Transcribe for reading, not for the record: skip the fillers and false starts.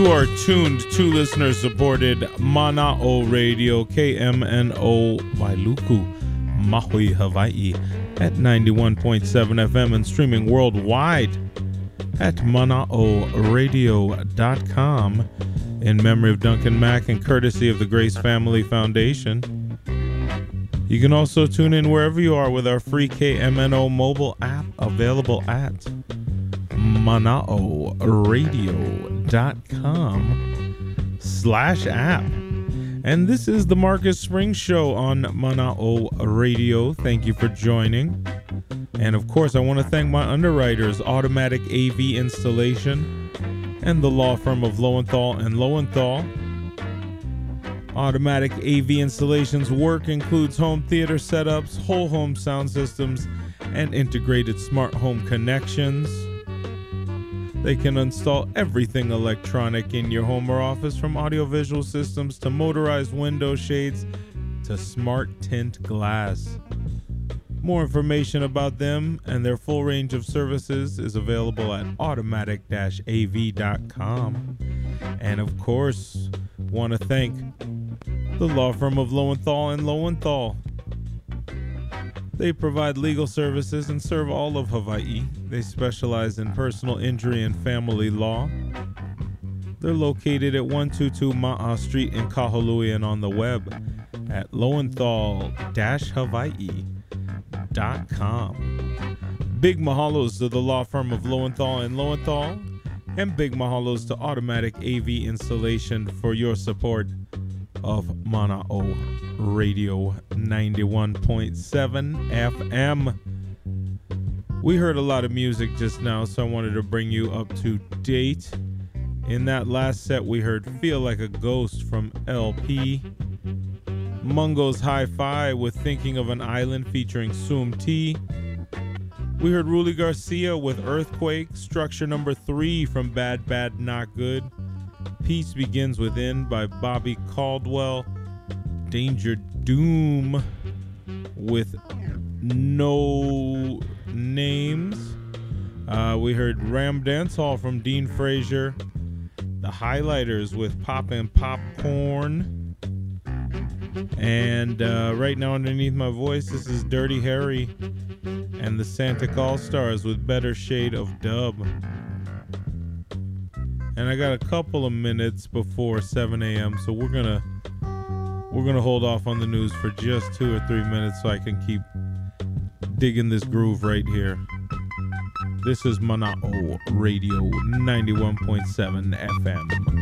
You are tuned to listener-supported Mana'o Radio, KMNO Wailuku, Maui, Hawaii, at 91.7 FM and streaming worldwide at Mana'oRadio.com in memory of Duncan Mack and courtesy of the Grace Family Foundation. You can also tune in wherever you are with our free KMNO mobile app available at Mana'oRadio.com/app. And this is the Marcus Springs Show on Mana'o Radio. Thank you for joining. And of course, I want to thank my underwriters, Automatic AV Installation, and the law firm of Lowenthal and Lowenthal. Automatic AV Installations work includes home theater setups, whole home sound systems, and integrated smart home connections. They can install everything electronic in your home or office, from audiovisual systems to motorized window shades to smart tint glass. More information about them and their full range of services is available at automatic-av.com. And of course, want to thank the law firm of Lowenthal and Lowenthal. They provide legal services and serve all of Hawaii. They specialize in personal injury and family law. They're located at 122 Ma'a Street in Kahului and on the web at lowenthal-hawaii.com. Big mahalos to the law firm of Lowenthal and Lowenthal, and big mahalos to Automatic AV Installation for your support of Mana'o Radio 91.7 FM. We heard a lot of music just now, so I wanted to bring you up to date. In that last set, we heard Feel Like a Ghost from LP. Mungo's Hi-Fi with Thinking of an Island featuring Sum T. We heard Ruli Garcia with Earthquake, Structure Number 3 from Bad Bad Not Good. Peace Begins Within by Bobby Caldwell. Danger Doom with No Names. We heard Ram Dance Hall from Dean Frazier. The Highlighters with Pop and Popcorn. And right now underneath my voice, this is Dirty Harry and the Santa All-Stars with Better Shade of Dub. And I got a couple of minutes before 7 a.m., so we're gonna hold off on the news for just 2 or 3 minutes so I can keep digging this groove right here. This is Mana'o Radio 91.7 FM.